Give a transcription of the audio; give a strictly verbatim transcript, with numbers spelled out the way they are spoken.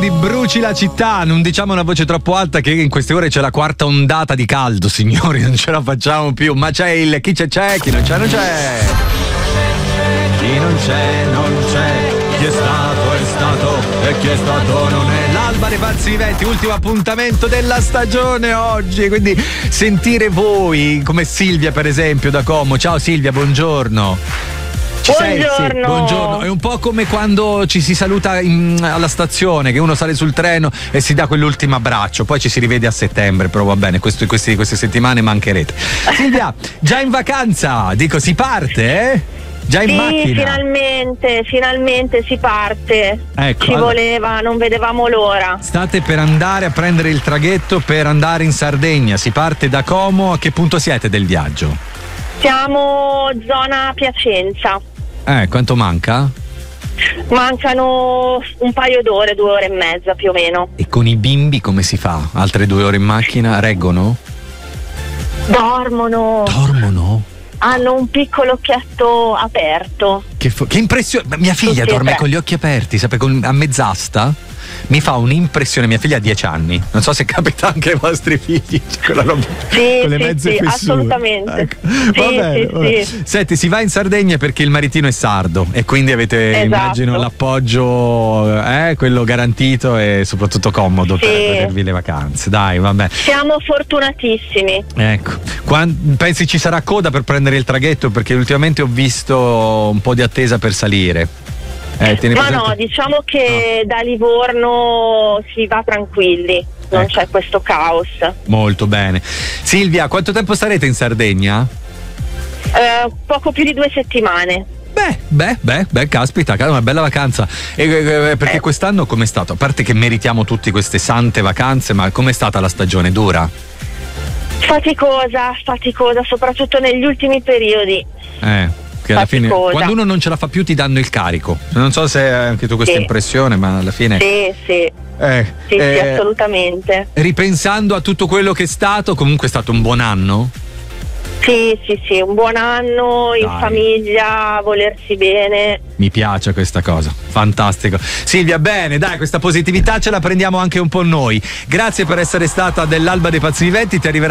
mi bruci la città, non diciamo una voce troppo alta che in queste ore c'è la quarta ondata di caldo, signori, non ce la facciamo più, ma c'è il chi c'è c'è, chi non c'è non c'è. Chi non c'è non c'è, chi è stato è stato e chi è stato non è. L'alba dei pazzi viventi, ultimo appuntamento della stagione oggi, quindi sentire voi come Silvia per esempio da Como. Ciao Silvia, buongiorno. Ci buongiorno. Sei? Sì, buongiorno. È un po' come quando ci si saluta in, alla stazione, che uno sale sul treno e si dà quell'ultimo abbraccio, poi ci si rivede a settembre, però va bene, questo, questi, queste settimane mancherete. Silvia, già in vacanza, dico, si parte, eh? Già in sì, macchina? finalmente, finalmente si parte. Ecco, ci allora, voleva, non vedevamo l'ora. State per andare a prendere il traghetto per andare in Sardegna, si parte da Como, a che punto siete del viaggio? Siamo zona Piacenza. Eh, quanto manca? Mancano un paio d'ore, due ore e mezza più o meno. E con i bimbi come si fa? Altre due ore in macchina? Reggono? Dormono. Dormono? Hanno un piccolo occhietto aperto. Che, fo- che impressione! Mia figlia Tutti e dorme tre. con gli occhi aperti, sapete, con- a mezz'asta. Mi fa un'impressione, mia figlia ha dieci anni, non so se capita anche ai vostri figli, quella roba, Sì, con le sì, mezze sì, fessure. assolutamente. Ecco. Sì, Va bene, sì, va bene. sì. Senti, si va in Sardegna perché il maritino è sardo e quindi avete, Esatto. immagino, l'appoggio, eh, quello garantito e soprattutto comodo Sì. per godervi le vacanze. Dai, vabbè. Siamo fortunatissimi. Ecco, Quan- pensi ci sarà coda per prendere il traghetto? Perché ultimamente ho visto un po' di attesa per salire. Eh, tieni Ma presente? no, diciamo che da Livorno si va tranquilli, non Ecco. c'è questo caos. Molto bene. Silvia, quanto tempo starete in Sardegna? Eh, poco più di due settimane. Beh, beh, beh, beh, caspita, una bella vacanza. E, eh, perché Eh. quest'anno com'è stato? A parte che meritiamo tutte queste sante vacanze, ma com'è stata la stagione? Dura? Faticosa, faticosa, soprattutto negli ultimi periodi. Eh. Che alla fine, Faticosa. quando uno non ce la fa più ti danno il carico. Non so se hai anche tu questa Sì. impressione, ma alla fine Sì, sì, eh, sì, sì, eh, assolutamente. ripensando a tutto quello che è stato, comunque è stato un buon anno. Sì, sì, sì, un buon anno in Dai. famiglia, volersi bene. Mi piace questa cosa, fantastico. Silvia, bene, dai, questa positività ce la prendiamo anche un po' noi. Grazie per essere stata dell'Alba dei Pazzi Viventi, ti arriverà